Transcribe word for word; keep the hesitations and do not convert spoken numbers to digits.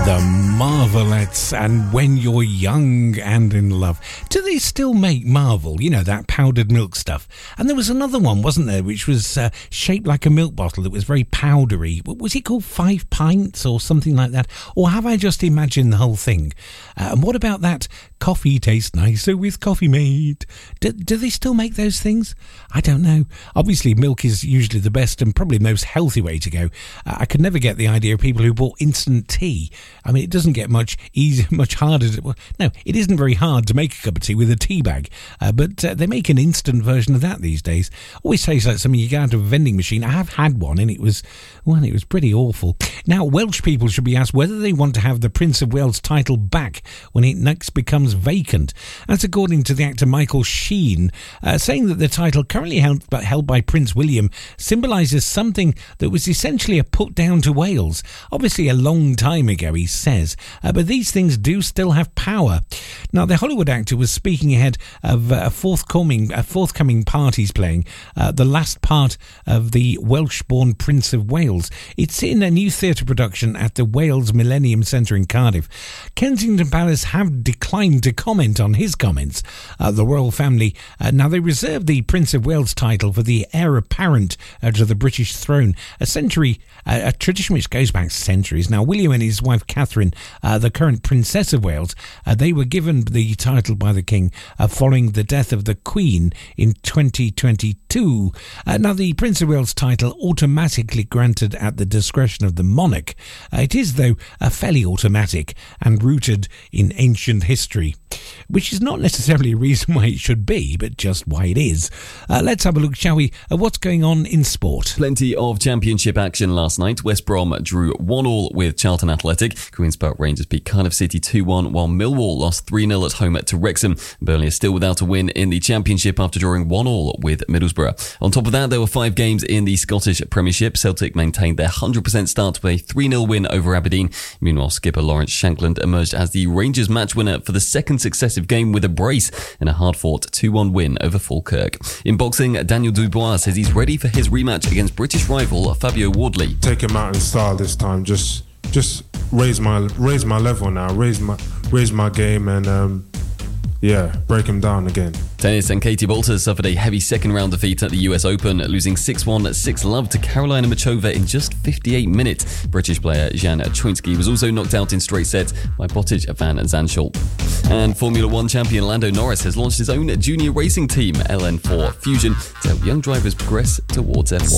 The Marvelettes and When You're Young and in Love. Do they still make Marvel? You know, that powdered milk stuff. And there was another one, wasn't there, which was uh, shaped like a milk bottle that was very powdery. Was it called Five Pints or something like that? Or have I just imagined the whole thing? Uh, and what about that coffee tastes nicer with Coffee Mate? Do, do they still make those things? I don't know. Obviously, milk is usually the best and probably the most healthy way to go. Uh, I could never get the idea of people who bought instant tea. I mean, it doesn't get much easier, much harder. To, well, no, it isn't very hard to make a cup of tea with a tea bag, uh, but uh, they make an instant version of that these days. Always tastes like something you get out of a vending machine. I have had one, and it was, well, it was pretty awful. Now, Welsh people should be asked whether they want to have the Prince of Wales title back when it next becomes vacant. That's according to the actor Michael Sheen, uh, saying that the title currently held, held by Prince William symbolises something that was essentially a put down to Wales. Obviously, a long time ago, he says, uh, but these things do still have power. Now, the Hollywood actor was speaking ahead of uh, a forthcoming a forthcoming parties playing uh, the last part of the Welsh-born Prince of Wales. It's in a new theatre production at the Wales Millennium Centre in Cardiff. Kensington Palace have declined to comment on his comments. Uh, the royal family, uh, now they reserved the Prince of Wales title for the heir apparent uh, to the British throne, a century, uh, a tradition which goes back centuries. Now, William and his wife Catherine, uh, the current Princess of Wales, uh, they were given the title by the King uh, following the death of the Queen in twenty twenty-two. Uh, now, the Prince of Wales title automatically granted at the discretion of the monarch. Uh, it is, though, uh, fairly automatic and rooted in ancient history, which is not necessarily a reason why it should be, but just why it is. Uh, let's have a look, shall we, at what's going on in sport. Plenty of championship action last night. West Brom drew one all with Charlton Athletic. Queen's Park Rangers beat Cardiff City two one, while Millwall lost three nil at home to Wrexham. Burnley is still without a win in the championship after drawing one all with Middlesbrough. On top of that, there were five games in the Scottish Premiership. Celtic maintained their one hundred percent start with a three nil win over Aberdeen. Meanwhile, skipper Lawrence Shankland emerged as the Rangers match winner for the second successive game with a brace in a hard-fought two one win over Falkirk. In boxing, Daniel Dubois says he's ready for his rematch against British rival Fabio Wardley. Take him out in style this time. Just, just raise my raise my level now. Raise my raise my game and um, yeah, break him down again. Tennis, and Katie Bolter suffered a heavy second-round defeat at the U S Open, losing six one, six love to Karolina Muchova in just fifty-eight minutes. British player Jan Chwinski was also knocked out in straight sets by Botic van Zandschulp. And Formula One champion Lando Norris has launched his own junior racing team, L N four Fusion, to help young drivers progress towards F one.